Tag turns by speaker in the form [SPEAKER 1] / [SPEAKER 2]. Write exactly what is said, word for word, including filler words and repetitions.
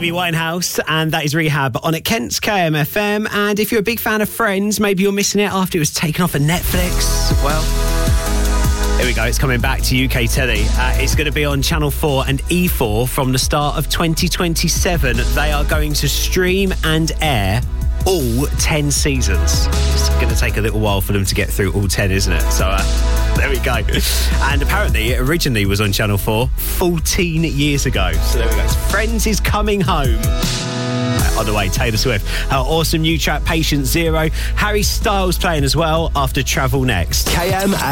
[SPEAKER 1] Amy Winehouse, and that is Rehab on at Kent's K M F M. And if you're a big fan of Friends, maybe you're missing it after it was taken off of Netflix. Well, here we go. It's coming back to U K telly. Uh, it's going to be on Channel four and E four from the start of twenty twenty-seven. They are going to stream and air all ten seasons. It's going to take a little while for them to get through all ten, isn't it? So uh, there we go. And apparently it originally was on Channel four fourteen years ago. So there we go. Friends is coming home. Uh, on the way, Taylor Swift. Her awesome new track, Patient Zero. Harry Styles playing as well after Travel next.
[SPEAKER 2] K M